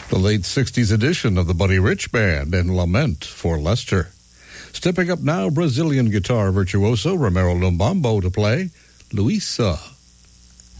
The late 60s edition of the Buddy Rich Band and Lament for Lester. Stepping up now, Brazilian guitar virtuoso Romero Lumbambo to play Luisa.